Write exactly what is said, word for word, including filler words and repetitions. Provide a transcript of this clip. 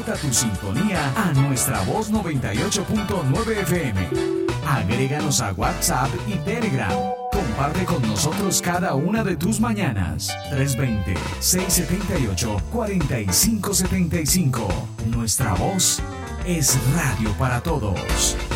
aumenta tu sintonía a nuestra voz noventa y ocho punto nueve F M. Agréganos a WhatsApp y Telegram. Comparte con nosotros cada una de tus mañanas. tres dos cero, seis siete ocho, cuatro cinco siete cinco. Nuestra voz es radio para todos.